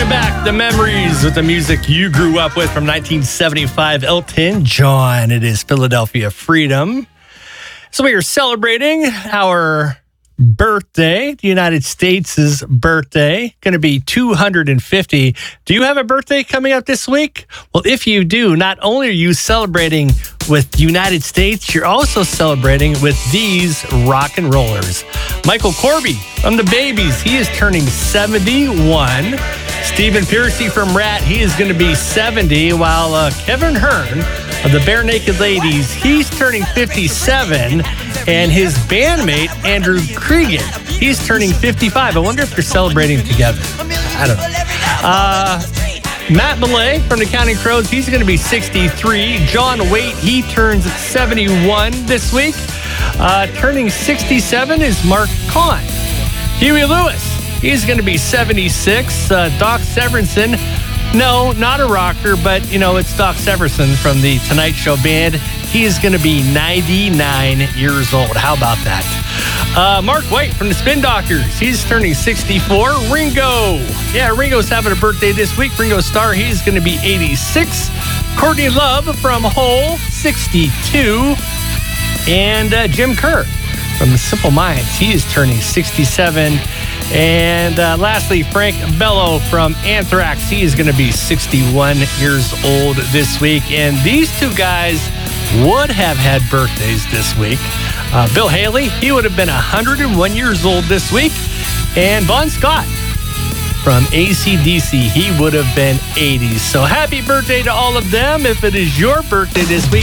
Bringing back the memories with the music you grew up with from 1975. Elton John. It is Philadelphia Freedom. So we are celebrating our birthday, the United States' birthday, going to be 250. Do you have a birthday coming up this week? Well, if you do, not only are you celebrating with the United States, you're also celebrating with these rock and rollers. Michael Corby from the Babies, he is turning 71. Stephen Pearcy from Rat, he is going to be 70, while Kevin Hearn of the Bare Naked Ladies, he's turning 57, and his bandmate, Andrew Cregan, he's turning 55. I wonder if they're celebrating together. I don't know. Matt Millay from the Counting Crows, he's going to be 63. John Waite, he turns 71 this week. Turning 67 is Mark Kahn. Huey Lewis, he's going to be 76. Doc Severinsen, no, not a rocker, but, you know, it's Doc Severinsen from the Tonight Show band. He is going to be 99 years old. How about that? Mark White from the Spin Doctors, he's turning 64. Ringo, Ringo's having a birthday this week. Ringo Starr, he's going to be 86. Courtney Love from Hole, 62. And Jim Kerr from the Simple Minds, he is turning 67. And lastly, Frank Bello from Anthrax, he is going to be 61 years old this week. And these two guys would have had birthdays this week. Bill Haley, he would have been 101 years old this week. And Bon Scott from AC/DC, he would have been 80. So happy birthday to all of them. If it is your birthday this week,